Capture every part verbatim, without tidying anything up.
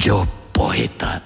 Yo, poeta,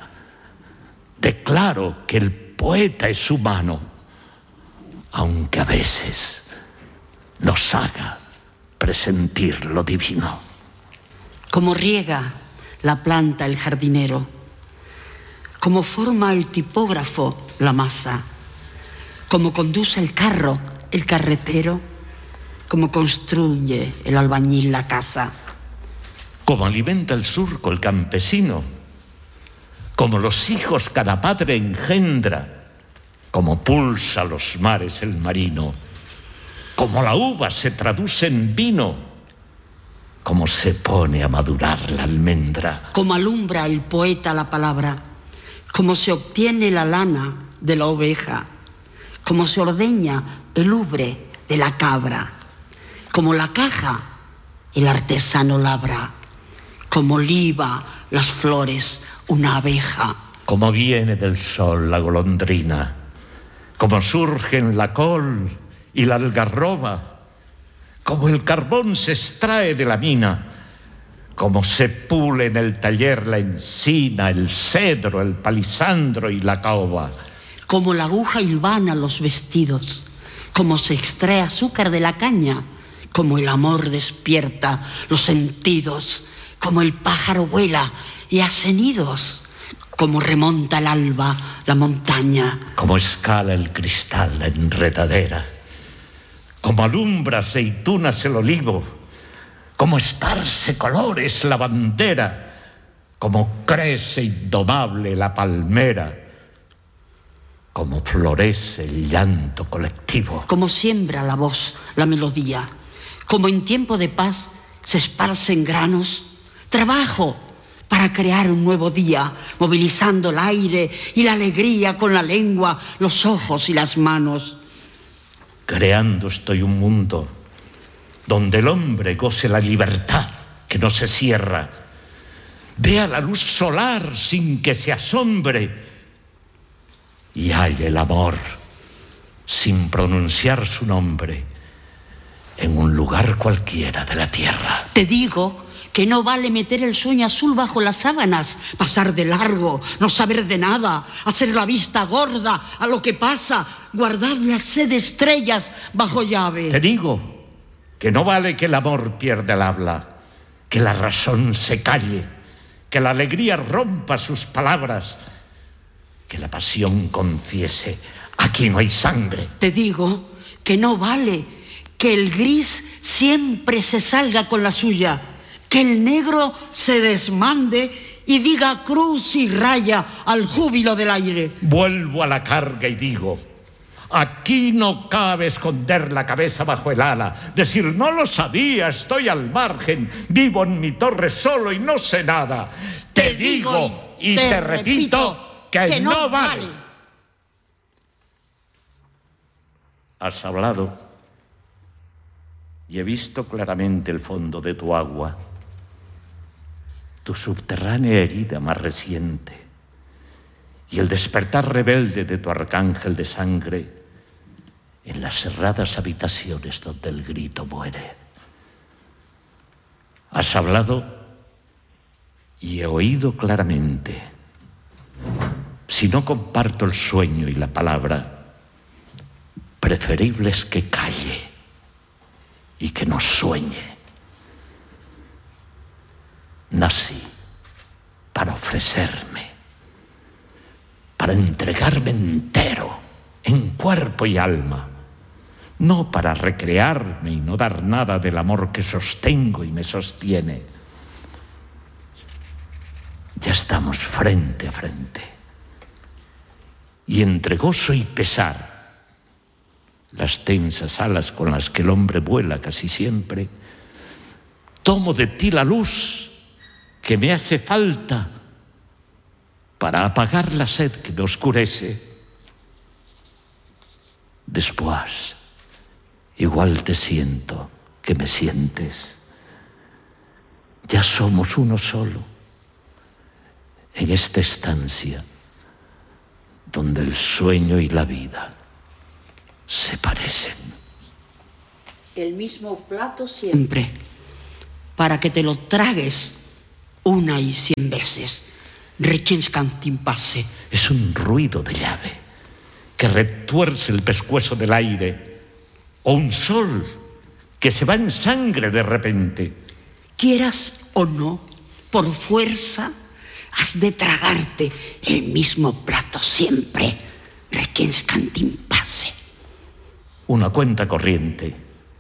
declaro que el poeta es humano, aunque a veces nos haga presentir lo divino. Como riega la planta el jardinero, como forma el tipógrafo la masa, como conduce el carro el carretero, como construye el albañil la casa. Como alimenta el surco el campesino, como los hijos cada padre engendra, como pulsa los mares el marino, como la uva se traduce en vino, como se pone a madurar la almendra. Como alumbra el poeta la palabra, como se obtiene la lana de la oveja, como se ordeña el ubre de la cabra, como la caja el artesano labra, como liba las flores una abeja. Como viene del sol la golondrina, como surgen la col y la algarroba, como el carbón se extrae de la mina, como se pule en el taller la encina, el cedro, el palisandro y la caoba. Como la aguja hilvana los vestidos, como se extrae azúcar de la caña, como el amor despierta los sentidos, como el pájaro vuela y hace nidos, como remonta el alba la montaña. Como escala el cristal la enredadera, como alumbra aceitunas el olivo, como esparce colores la bandera, como crece indomable la palmera, como florece el llanto colectivo. Como siembra la voz la melodía, como en tiempo de paz se esparcen granos, trabajo para crear un nuevo día, movilizando el aire y la alegría con la lengua, los ojos y las manos. Creando estoy un mundo donde el hombre goce la libertad que no se cierra, vea la luz solar sin que se asombre y halle el amor sin pronunciar su nombre en un lugar cualquiera de la tierra. Te digo que no vale meter el sueño azul bajo las sábanas, pasar de largo, no saber de nada, hacer la vista gorda a lo que pasa, guardar la sed de estrellas bajo llave. Te digo que no vale que el amor pierda el habla, que la razón se calle, que la alegría rompa sus palabras, que la pasión confiese, aquí no hay sangre. Te digo que no vale que el gris siempre se salga con la suya, que el negro se desmande y diga cruz y raya al júbilo del aire. Vuelvo a la carga y digo, aquí no cabe esconder la cabeza bajo el ala, decir no lo sabía, estoy al margen, vivo en mi torre solo y no sé nada. Te, te digo y te, te repito que, que no, no vale. vale. Has hablado y he visto claramente el fondo de tu agua, tu subterránea herida más reciente y el despertar rebelde de tu arcángel de sangre en las cerradas habitaciones donde el grito muere. Has hablado y he oído claramente. Si no comparto el sueño y la palabra, preferible es que calle y que no sueñe. Nací para ofrecerme, para entregarme entero, en cuerpo y alma, no para recrearme y no dar nada del amor que sostengo y me sostiene. Ya estamos frente a frente, y entre gozo y pesar, las tensas alas con las que el hombre vuela casi siempre, tomo de ti la luz que me hace falta para apagar la sed que me oscurece. Después, igual te siento que me sientes. Ya somos uno solo en esta estancia donde el sueño y la vida se parecen. El mismo plato siempre, para que te lo tragues una y cien veces. Requiescat in pace. Es un ruido de llave que retuerce el pescuezo del aire, o un sol que se va en sangre de repente. Quieras o no, por fuerza, has de tragarte el mismo plato siempre. Requiescat in pace. Una cuenta corriente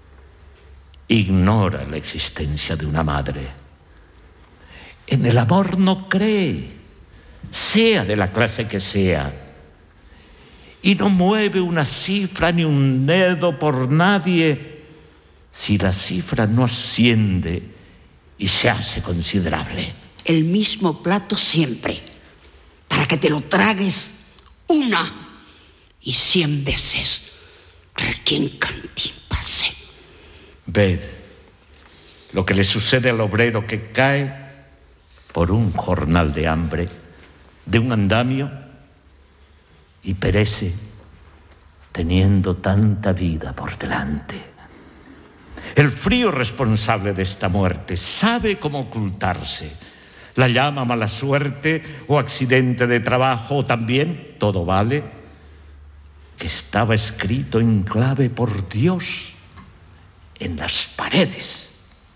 ignora la existencia de una madre. En el amor no cree, sea de la clase que sea, y no mueve una cifra ni un dedo por nadie si la cifra no asciende y se hace considerable. El mismo plato siempre, para que te lo tragues una y cien veces. Requiescat in pace. Ved lo que le sucede al obrero que cae por un jornal de hambre, de un andamio, y perece teniendo tanta vida por delante. El frío responsable de esta muerte sabe cómo ocultarse. La llama mala suerte o accidente de trabajo, o también, todo vale, que estaba escrito en clave por Dios en las paredes.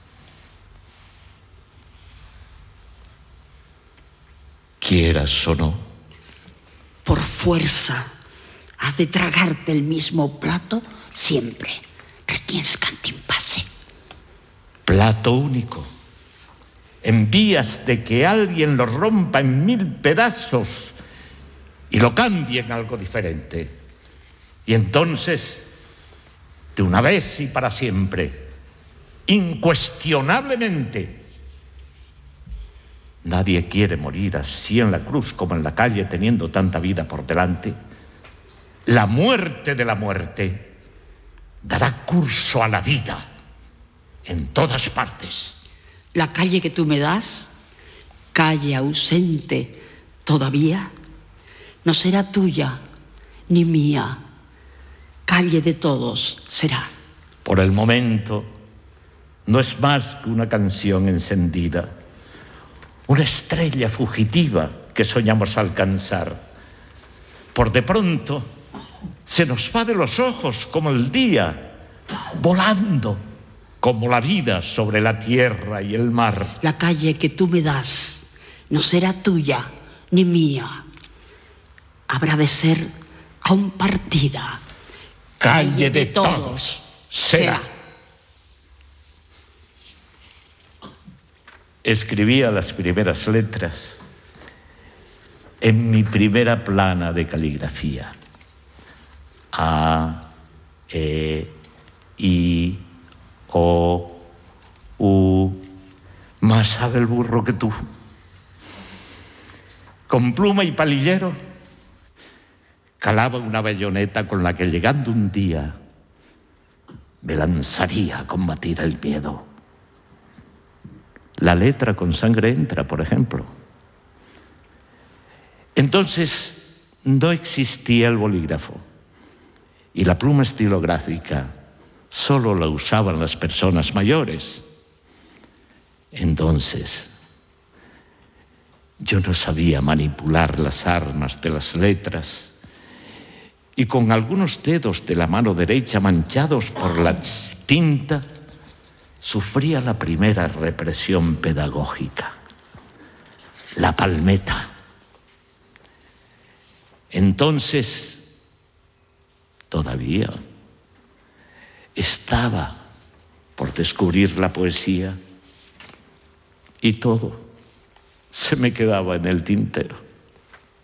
Quieras o no, por fuerza, has de tragarte el mismo plato siempre. Requiescat in pace. Plato único, en vías de que alguien lo rompa en mil pedazos y lo cambie en algo diferente. Y entonces, de una vez y para siempre, incuestionablemente, nadie quiere morir así en la cruz como en la calle, teniendo tanta vida por delante. La muerte de la muerte dará curso a la vida en todas partes. La calle que tú me das, calle ausente todavía, no será tuya ni mía. Calle de todos será. Por el momento, no es más que una canción encendida, una estrella fugitiva que soñamos alcanzar. Por de pronto, se nos va de los ojos como el día, volando como la vida sobre la tierra y el mar. La calle que tú me das no será tuya ni mía. Habrá de ser compartida. Calle de todos será. Escribía las primeras letras en mi primera plana de caligrafía. A, E, I, O, U. Más sabe el burro que tú. Con pluma y palillero calaba una bayoneta con la que, llegando un día, me lanzaría a combatir el miedo. La letra con sangre entra, por ejemplo. Entonces no existía el bolígrafo y la pluma estilográfica solo la usaban las personas mayores. Entonces yo no sabía manipular las armas de las letras y con algunos dedos de la mano derecha manchados por la tinta sufría la primera represión pedagógica, la palmeta. Entonces, todavía estaba por descubrir la poesía y todo se me quedaba en el tintero.